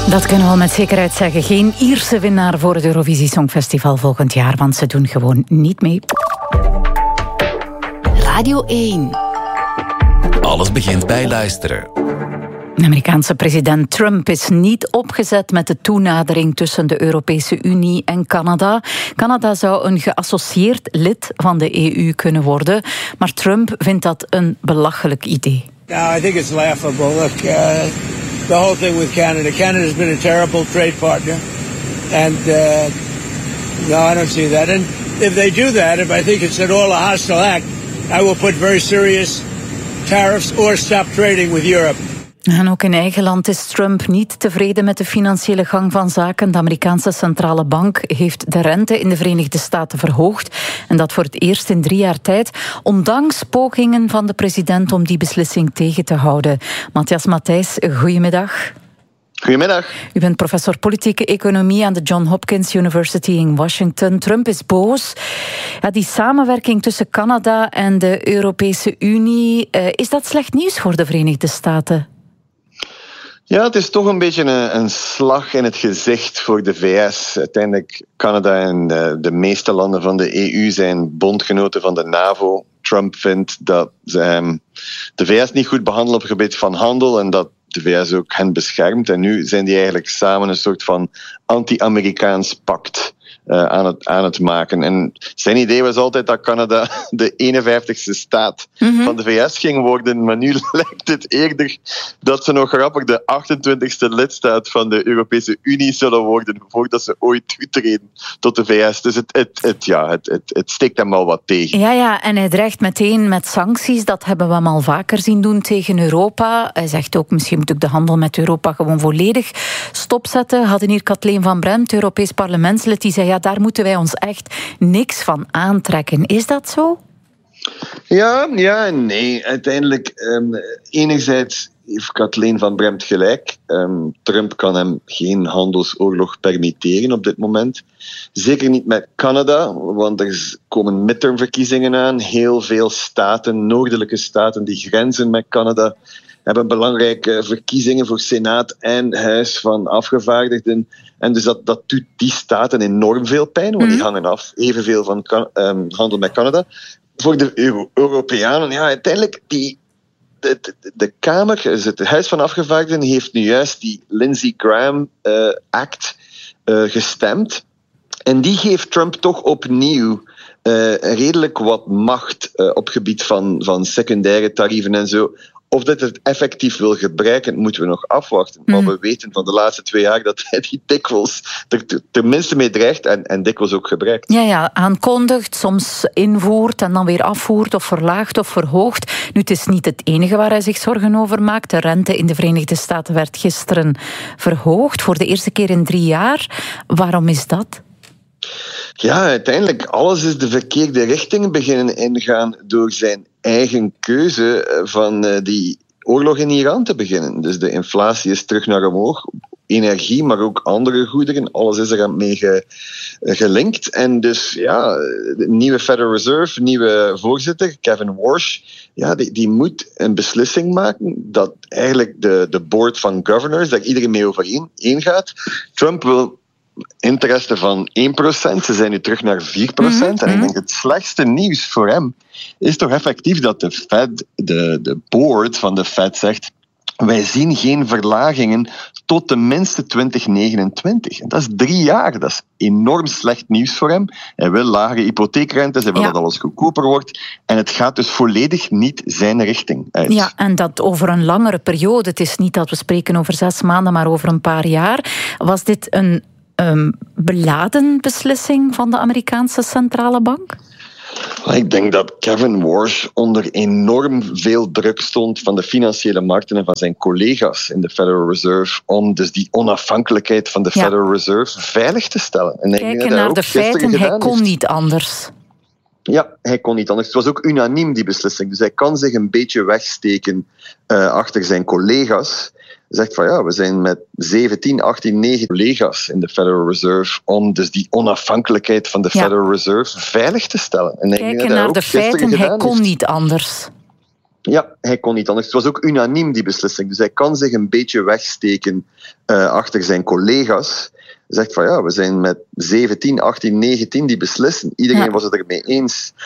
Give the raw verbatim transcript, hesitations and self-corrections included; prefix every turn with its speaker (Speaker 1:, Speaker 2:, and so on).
Speaker 1: Dat kunnen we al met zekerheid zeggen. Geen Ierse winnaar voor het Eurovisie Songfestival volgend jaar, want ze doen gewoon niet mee.
Speaker 2: Radio één.
Speaker 3: Alles begint bij luisteren.
Speaker 1: De Amerikaanse president Trump is niet opgezet met de toenadering tussen de Europese Unie en Canada. Canada zou een geassocieerd lid van de E U kunnen worden, maar Trump vindt dat een belachelijk idee.
Speaker 4: No, I think it's laughable. Look, uh, the whole thing with Canada. Canada's been a terrible trade partner, and uh, no, I don't see that. And if they do that, if I think it's at all a hostile act, I will put very serious tariffs or stop trading with Europe.
Speaker 1: En ook in eigen land is Trump niet tevreden met de financiële gang van zaken. De Amerikaanse centrale bank heeft de rente in de Verenigde Staten verhoogd. En dat voor het eerst in drie jaar tijd, ondanks pogingen van de president om die beslissing tegen te houden. Matthias Matthijs, goedemiddag.
Speaker 5: Goedemiddag.
Speaker 1: U bent professor politieke economie aan de Johns Hopkins University in Washington. Trump is boos. Ja, die samenwerking tussen Canada en de Europese Unie, uh, is dat slecht nieuws voor de Verenigde Staten?
Speaker 5: Ja, het is toch een beetje een, een slag in het gezicht voor de V S. Uiteindelijk, Canada en de, de meeste landen van de E U zijn bondgenoten van de NAVO. Trump vindt dat ze hem, de V S niet goed behandelen op het gebied van handel en dat de V S ook hen beschermt. En nu zijn die eigenlijk samen een soort van anti-Amerikaans pact Uh, aan, het, aan het maken. En zijn idee was altijd dat Canada de eenenvijftigste staat mm-hmm. van de V S ging worden, maar nu lijkt het eerder dat ze nog grappig de achtentwintigste lidstaat van de Europese Unie zullen worden voordat ze ooit toetreden tot de V S. Dus het, het, het, ja, het, het, het steekt hem al wat tegen.
Speaker 1: Ja, ja, en hij dreigt meteen met sancties. Dat hebben we hem al vaker zien doen tegen Europa. Hij zegt ook, misschien moet ik de handel met Europa gewoon volledig stopzetten. We hadden hier Kathleen van Bremt, Europees parlementslid, die zei, ja, daar moeten wij ons echt niks van aantrekken. Is dat zo?
Speaker 5: Ja, ja en nee. Uiteindelijk, um, enerzijds heeft Kathleen van Bremt gelijk. Um, Trump kan hem geen handelsoorlog permitteren op dit moment. Zeker niet met Canada, want er komen midtermverkiezingen aan. Heel veel staten, noordelijke staten die grenzen met Canada, hebben belangrijke verkiezingen voor Senaat en Huis van Afgevaardigden. En dus dat, dat doet die staten enorm veel pijn, want die hangen af. Evenveel van kan, um, handel met Canada. Voor de Euro- Europeanen, ja, uiteindelijk, die, de, de, de Kamer, dus het Huis van Afgevaardigden, heeft nu juist die Lindsey Graham uh, Act uh, gestemd. En die geeft Trump toch opnieuw uh, redelijk wat macht uh, op gebied van, van secundaire tarieven en zo. Of dat het effectief wil gebruiken, moeten we nog afwachten. Maar mm. we weten van de laatste twee jaar dat hij die dikwijls er tenminste mee dreigt en, en dikwijls ook gebruikt.
Speaker 1: Ja, ja, aankondigt, soms invoert en dan weer afvoert of verlaagt of verhoogt. Nu, het is niet het enige waar hij zich zorgen over maakt. De rente in de Verenigde Staten werd gisteren verhoogd voor de eerste keer in drie jaar. Waarom is dat?
Speaker 5: Ja, uiteindelijk, alles is de verkeerde richting beginnen ingaan door zijn eigen keuze van uh, die oorlog in Iran te beginnen. Dus de inflatie is terug naar omhoog. Energie, maar ook andere goederen. Alles is er mee ge, gelinkt. En dus, ja, de nieuwe Federal Reserve, nieuwe voorzitter, Kevin Warsh, ja, die, die moet een beslissing maken dat eigenlijk de, de board van governors, daar iedereen mee overeen gaat. Trump wil interesse van één procent. Ze zijn nu terug naar vier procent. Mm-hmm. En ik denk het slechtste nieuws voor hem is toch effectief dat de Fed, de, de board van de Fed zegt, wij zien geen verlagingen tot tenminste twintig negenentwintig. En dat is drie jaar. Dat is enorm slecht nieuws voor hem. Hij wil lagere hypotheekrentes, hij wil ja. dat alles goedkoper wordt. En het gaat dus volledig niet zijn richting uit.
Speaker 1: Ja, en dat over een langere periode. Het is niet dat we spreken over zes maanden, maar over een paar jaar. Was dit een Um, beladen beslissing van de Amerikaanse centrale bank?
Speaker 5: Ik denk dat Kevin Warsh onder enorm veel druk stond van de financiële markten en van zijn collega's in de Federal Reserve om dus die onafhankelijkheid van de ja. Federal Reserve veilig te stellen. En
Speaker 1: kijken naar de feiten, hij kon heeft. niet anders.
Speaker 5: Ja, hij kon niet anders. Het was ook unaniem, die beslissing. Dus hij kan zich een beetje wegsteken uh, achter zijn collega's. Zegt van ja, we zijn met zeventien, achttien, negen collega's in de Federal Reserve om dus die onafhankelijkheid van de ja. Federal Reserve veilig te stellen. En
Speaker 1: kijken naar de feiten, hij kon heeft. niet anders.
Speaker 5: Ja, hij kon niet anders. Het was ook unaniem, die beslissing. Dus hij kan zich een beetje wegsteken uh, achter zijn collega's. Hij zegt van ja, we zijn met zeventien, achttien, negentien die beslissen. Iedereen ja. was het ermee eens